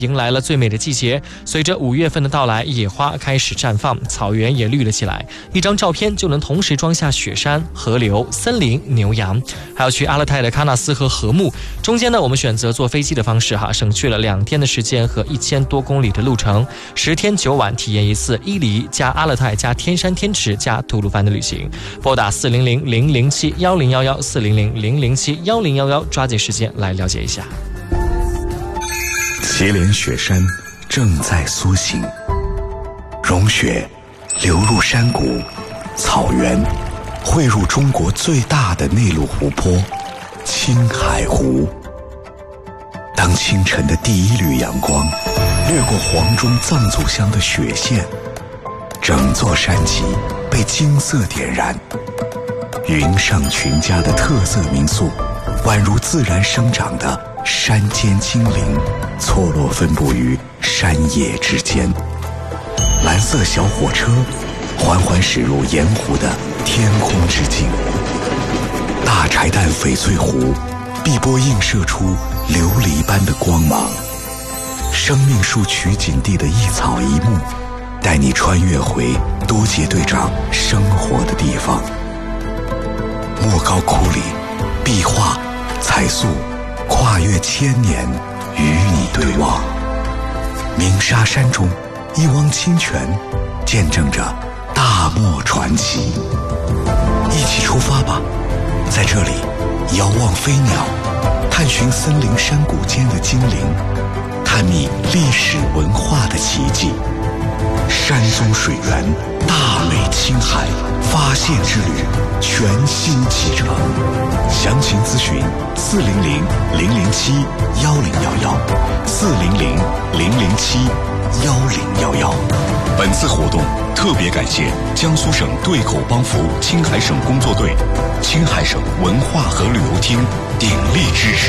迎来了最美的季节，随着5月份的到来，野花开始绽放，草原也绿了起来。一张照片就能同时装下雪山、河流、森林、牛羊。还要去阿勒泰的喀纳斯和禾木，中间呢，我们选择坐飞机的方式省去了2天的时间和1000多公里的路程，10天9晚体验一次伊犁加阿勒泰加天山天池加吐鲁番的旅行。拨打400-007-1011，400-007-1011，抓紧时间来了解一下。 祁连雪山正在苏醒，融雪流入山谷、草原，汇入中国最大的内陆湖泊青海湖。当清晨的第一缕阳光掠过黄钟藏族乡的雪线，整座山脊被金色点燃。云上群家的特色民宿，宛如自然生长的山间精灵，错落分布于山野之间。蓝色小火车缓缓驶入盐湖的天空之境，大柴旦翡翠湖碧波映射出琉璃般的光芒。生命树取景地的一草一木，带你穿越回多杰队长生活的地方。莫高窟里，壁画、彩塑跨越1000年，与你对望。鸣沙山中，一汪清泉见证着大漠传奇。一起出发吧，在这里遥望飞鸟，探寻森林山谷间的精灵，探秘历史文化的奇迹。山宗水源，大美青海发现之旅全新启程。详情咨询400-007-1011，400-007-1011。本次活动特别感谢江苏省对口帮扶青海省工作队、青海省文化和旅游厅鼎力支持。